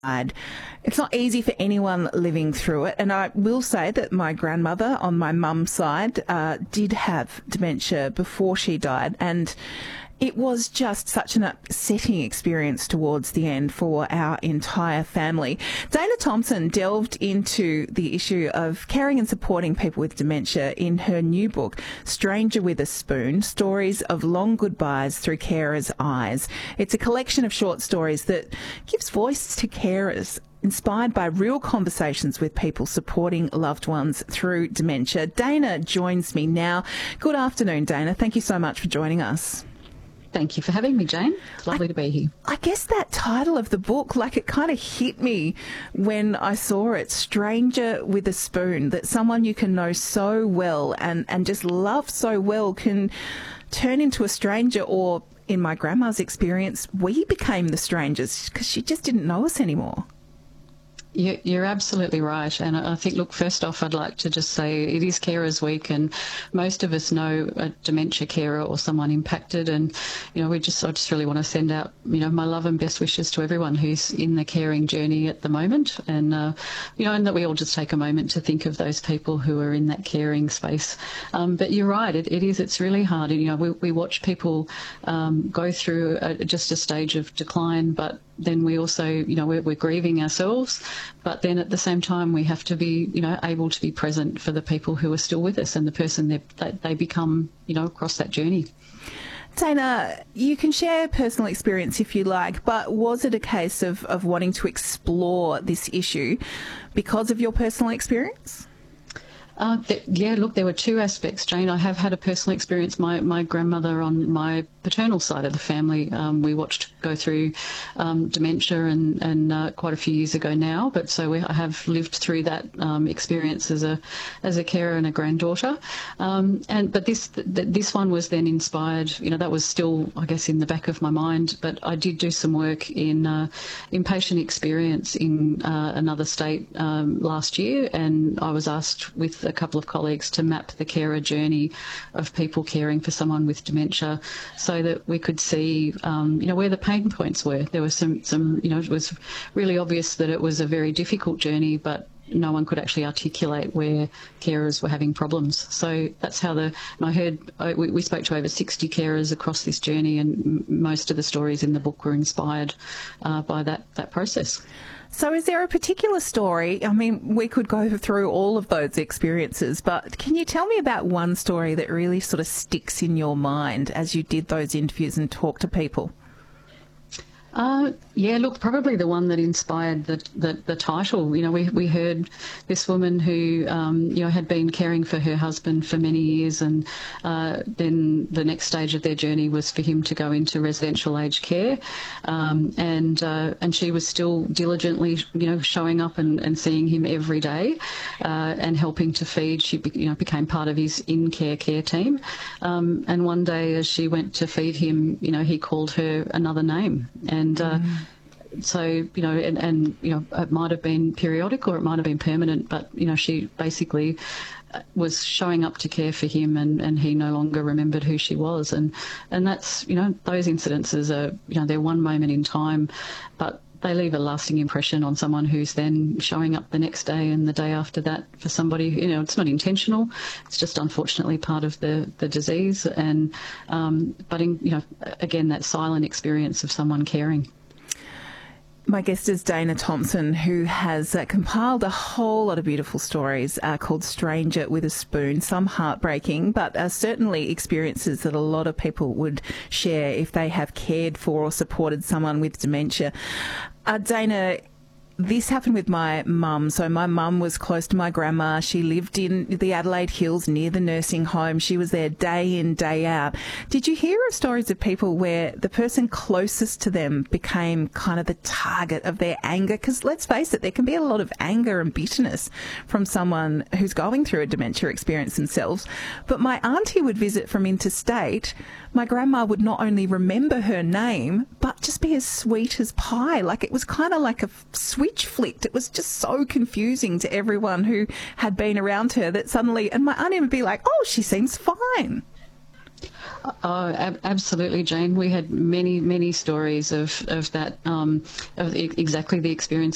It's not easy for anyone living through it. And I will say that my grandmother on my mum's side did have dementia before she died. And it was just such an upsetting experience towards the end for our entire family. Dana Thompson delved into the issue of caring and supporting people with dementia in her new book, Stranger with a Spoon, Stories of Long Goodbyes Through Carers' Eyes. It's a collection of short stories that gives voice to carers, inspired by real conversations with people supporting loved ones through dementia. Dana joins me now. Good afternoon, Dana. Thank you so much for joining us. Thank you for having me, Jane. It's lovely to be here. I guess that title of the book, it kind of hit me when I saw it, Stranger with a Spoon, that someone you can know so well and just love so well can turn into a stranger, or in my grandma's experience, we became the strangers because she just didn't know us anymore. You're absolutely right. And I think, look, first off, I'd like to just say it is Carers Week, and most of us know a dementia carer or someone impacted. And, I just really want to send out, my love and best wishes to everyone who's in the caring journey at the moment. And, and that we all just take a moment to think of those people who are in that caring space. But you're right, it's really hard. And, we watch people go through just a stage of decline, but then we also, we're grieving ourselves, but then at the same time we have to be, able to be present for the people who are still with us and the person that they become, across that journey. Dana, you can share personal experience if you like, but was it a case of wanting to explore this issue because of your personal experience? There were two aspects, Jane. I have had a personal experience. My grandmother on my paternal side of the family, we watched go through dementia and quite a few years ago now. But so I have lived through that experience as a carer and a granddaughter. But this one was then inspired. That was still, I guess, in the back of my mind. But I did do some work in inpatient experience in another state last year, and I was asked with a couple of colleagues to map the carer journey of people caring for someone with dementia, so that we could see, where the pain points were. There was some, it was really obvious that it was a very difficult journey, but no one could actually articulate where carers were having problems. So that's how we spoke to over 60 carers across this journey, and most of the stories in the book were inspired by that process. So is there a particular story? I mean, we could go through all of those experiences, but can you tell me about one story that really sort of sticks in your mind as you did those interviews and talked to people? Probably the one that inspired the title. We heard this woman who, had been caring for her husband for many years, and then the next stage of their journey was for him to go into residential aged care, and she was still diligently, showing up and seeing him every day, and helping to feed. She, became part of his in-care team, and one day as she went to feed him, he called her another name. And so, it might have been periodic or it might have been permanent, but, she basically was showing up to care for him, and he no longer remembered who she was. And that's, those incidences are, they're one moment in time, but they leave a lasting impression on someone who's then showing up the next day and the day after that for somebody. It's not intentional. It's just unfortunately part of the disease. And but again, that silent experience of someone caring. My guest is Dana Thompson, who has compiled a whole lot of beautiful stories called Stranger with a Spoon, some heartbreaking, but certainly experiences that a lot of people would share if they have cared for or supported someone with dementia. Dana, this happened with my mum. So my mum was close to my grandma. She lived in the Adelaide Hills near the nursing home. She was there day in, day out. Did you hear of stories of people where the person closest to them became kind of the target of their anger? Because let's face it, there can be a lot of anger and bitterness from someone who's going through a dementia experience themselves. But my auntie would visit from interstate. My grandma would not only remember her name, but just be as sweet as pie. It was kind of like a switch flicked. It was just so confusing to everyone who had been around her that suddenly, and my auntie would be like, oh, she seems fine. Oh, absolutely, Jane. We had many stories of that, of exactly the experience